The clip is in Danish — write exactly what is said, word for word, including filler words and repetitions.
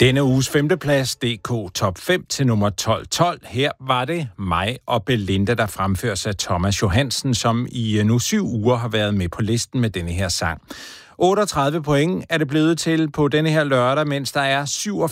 Denne uges femteplads, D K Top fem til nummer tolv tolv. Her var det mig og Belinda, der fremføres af Thomas Johansen, som i nu syv uger har været med på listen med denne her sang. otteogtredive point er det blevet til på denne her lørdag, mens der er